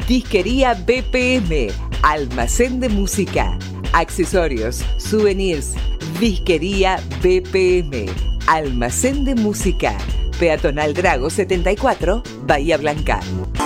Disquería BPM, almacén de música, accesorios, souvenirs. Disquería BPM, almacén de música. Peatonal Drago 74, Bahía Blanca.